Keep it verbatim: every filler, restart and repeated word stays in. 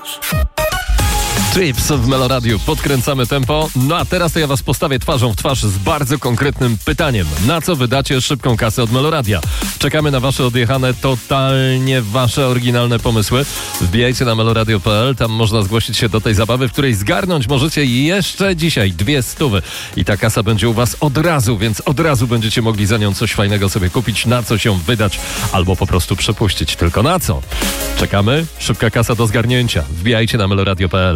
masz? Trips w Meloradiu. Podkręcamy tempo. No a teraz to ja was postawię twarzą w twarz z bardzo konkretnym pytaniem. Na co wydacie szybką kasę od Meloradia? Czekamy na wasze odjechane, totalnie wasze oryginalne pomysły. Wbijajcie na meloradio kropka p l. Tam można zgłosić się do tej zabawy, w której zgarnąć możecie jeszcze dzisiaj dwie stówy. I ta kasa będzie u was od razu, więc od razu będziecie mogli za nią coś fajnego sobie kupić, na co się wydać, albo po prostu przepuścić. Tylko na co? Czekamy. Szybka kasa do zgarnięcia. Wbijajcie na meloradio kropka p l.